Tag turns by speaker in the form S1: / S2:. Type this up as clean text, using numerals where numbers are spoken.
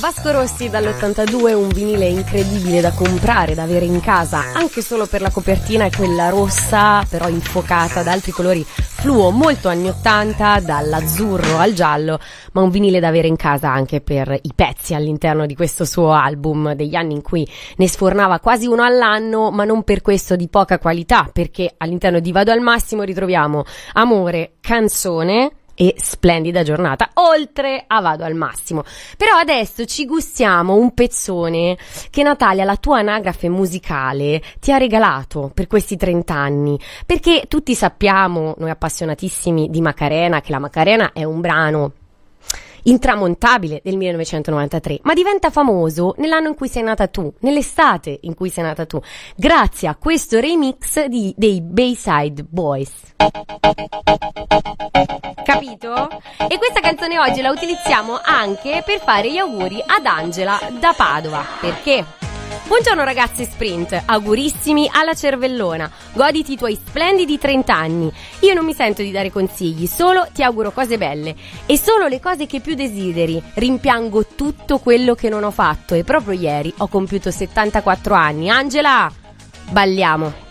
S1: Vasco Rossi dall'82, un vinile incredibile da comprare, da avere in casa, anche solo per la copertina, è quella rossa, però infuocata da altri colori fluo, molto anni 80, dall'azzurro al giallo, ma un vinile da avere in casa anche per i pezzi all'interno di questo suo album degli anni in cui ne sfornava quasi uno all'anno, ma non per questo di poca qualità, perché all'interno di Vado al Massimo ritroviamo Amore, Canzone e Splendida Giornata, oltre a Vado al Massimo. Però adesso ci gustiamo un pezzone che Natalia, la tua anagrafe musicale, ti ha regalato per questi 30 anni, perché tutti sappiamo, noi appassionatissimi di Macarena, che la Macarena è un brano intramontabile del 1993, ma diventa famoso nell'anno in cui sei nata tu, nell'estate in cui sei nata tu, grazie a questo remix dei Bayside Boys. Capito? E questa canzone oggi la utilizziamo anche per fare gli auguri ad Angela da Padova. Perché? Buongiorno ragazzi Sprint, augurissimi alla cervellona, goditi i tuoi splendidi 30 anni. Io non mi sento di dare consigli, solo ti auguro cose belle e solo le cose che più desideri. Rimpiango tutto quello che non ho fatto e proprio ieri ho compiuto 74 anni. Angela, balliamo.